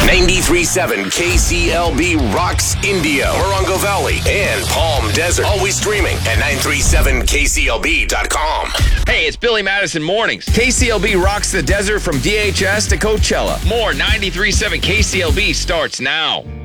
93.7 KCLB rocks Indio, Morongo Valley, and Palm Desert. Always streaming at 937kclb.com. Hey, it's Billy Madison Mornings. KCLB rocks the desert from DHS to Coachella. More 93.7 KCLB starts now.